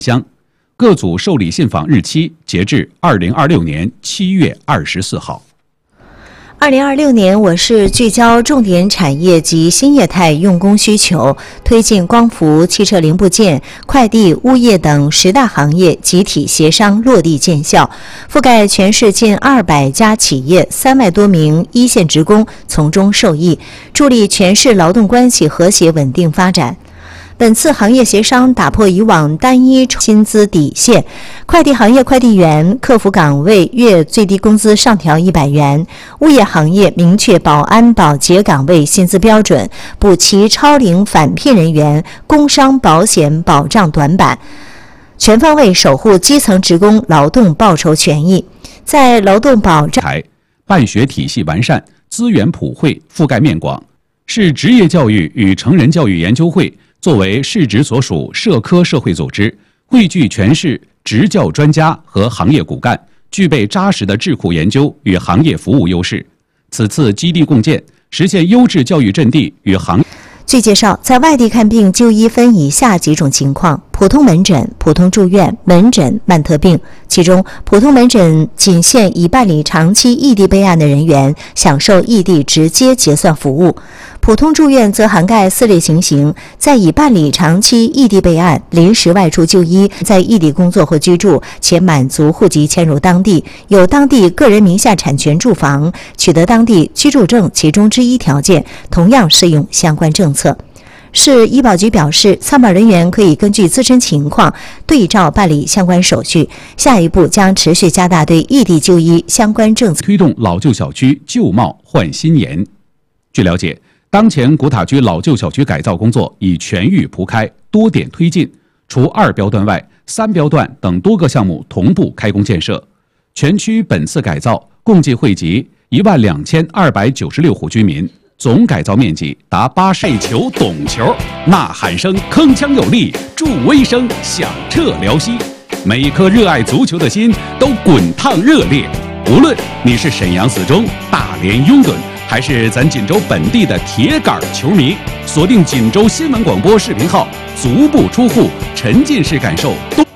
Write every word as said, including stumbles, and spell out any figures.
乡。各组受理信访日期截至二零二六年七月二十四号。 二零二六年，我市聚焦重点产业及新业态用工需求，推进光伏、汽车零部件、快递、物业等十大行业集体协商落地见效，覆盖全市近二百家企业，三万多名一线职工从中受益，助力全市劳动关系和谐稳定发展。本次行业协商打破以往单一薪资底线，快递行业快递员、客服岗位月最低工资上调一百元；物业行业明确保安保洁岗位薪资标准，补齐超龄返聘人员工伤保险保障短板，全方位守护基层职工劳动报酬权益。在劳动保障、 办学体系完善，资源普惠，覆盖面广，市职业教育与成人教育研究会作为市直所属社科社会组织，汇聚全市职教专家和行业骨干，具备扎实的智库研究与行业服务优势。此次基地共建，实现优质教育阵地与行业。 据介绍，在外地看病就医分以下几种情况：普通门诊、普通住院、门诊、慢特病。其中，普通门诊仅限已办理长期异地备案的人员享受异地直接结算服务；普通住院则涵盖四类情形：在已办理长期异地备案、临时外出就医、在异地工作或居住且满足户籍迁入当地、有当地个人名下产权住房、取得当地居住证其中之一条件，同样适用相关政策。市医保局表示，参保人员可以根据自身情况对照办理相关手续。下一步将持续加大对异地就医相关政策， 推动老旧小区旧貌换新颜。据了解，当前古塔区老旧小区改造工作已全域铺开，多点推进，除二标段外，三标段等多个项目同步开工建设。全区本次改造共计惠及一万两千二百九十六户居民。总改造面积达八十。球懂球，呐喊声铿锵有力，助威声响彻辽西，每一颗热爱足球的心都滚烫热烈。无论你是沈阳死忠、大连拥趸，还是咱锦州本地的铁杆球迷，锁定锦州新闻广播视频号，足不出户，沉浸式感受东。